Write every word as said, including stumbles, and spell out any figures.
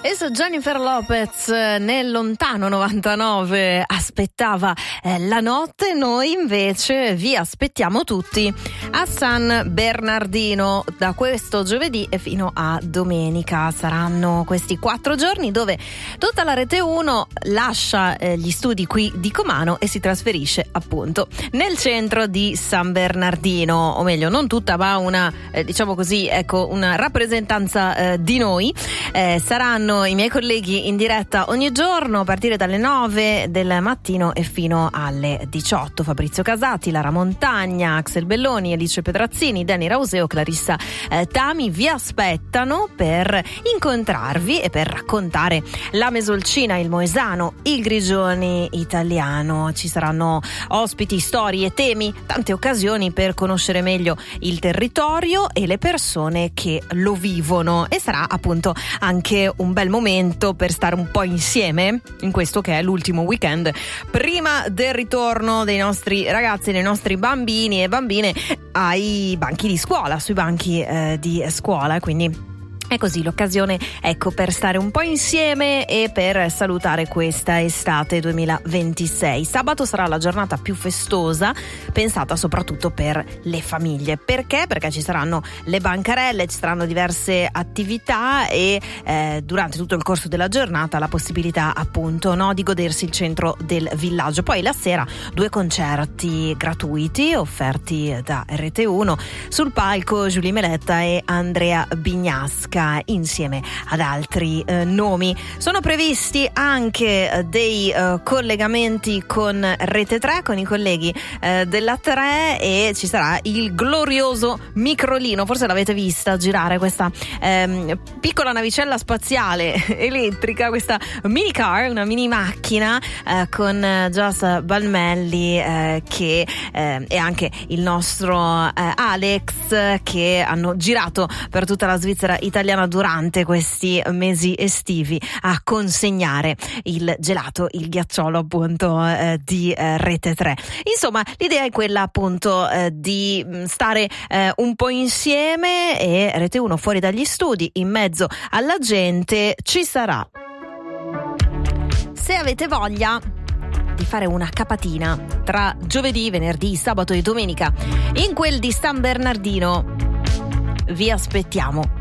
E su Jennifer Lopez nel lontano novantanove aspettava eh, la notte, noi invece vi aspettiamo tutti a San Bernardino da questo giovedì e fino a domenica. Saranno questi quattro giorni dove tutta la Rete uno lascia eh, gli studi qui di Comano e si trasferisce appunto nel centro di San Bernardino, o meglio non tutta ma una eh, diciamo così ecco una rappresentanza eh, di noi. Eh, saranno i miei colleghi in diretta ogni giorno a partire dalle nove del mattino e fino alle diciotto. Fabrizio Casati, Lara Montagna, Axel Belloni, Alice Pedrazzini, Dani Rauseo, Clarissa eh, Tami vi aspettano per incontrarvi e per raccontare la Mesolcina, il Moesano, il Grigioni italiano. Ci saranno ospiti, storie, temi, tante occasioni per conoscere meglio il territorio e le persone che lo vivono, e sarà appunto anche un bel momento per stare un po' insieme in questo che è l'ultimo weekend prima del ritorno dei nostri ragazzi, dei nostri bambini e bambine ai banchi di scuola, sui banchi eh, di scuola, quindi è così l'occasione, ecco, per stare un po' insieme e per salutare questa estate duemilaventisei. Sabato sarà la giornata più festosa, pensata soprattutto per le famiglie. Perché? Perché ci saranno le bancarelle, ci saranno diverse attività e eh, durante tutto il corso della giornata la possibilità appunto no, di godersi il centro del villaggio. Poi la sera due concerti gratuiti offerti da Rete uno, sul palco Giulia Meletta e Andrea Bignasca insieme ad altri eh, nomi. Sono previsti anche eh, dei eh, collegamenti con Rete tre, con i colleghi eh, della tre, e ci sarà il glorioso Microlino. Forse l'avete vista girare questa ehm, piccola navicella spaziale elettrica, questa mini car, una mini macchina eh, con Gios Balmelli eh, che eh, e anche il nostro eh, Alex, che hanno girato per tutta la Svizzera italiana durante questi mesi estivi a consegnare il gelato, il ghiacciolo appunto eh, di eh, Rete tre. Insomma, l'idea è quella appunto eh, di stare eh, un po' insieme, e Rete uno fuori dagli studi, in mezzo alla gente, ci sarà. Se avete voglia di fare una capatina tra giovedì, venerdì, sabato e domenica in quel di San Bernardino, vi aspettiamo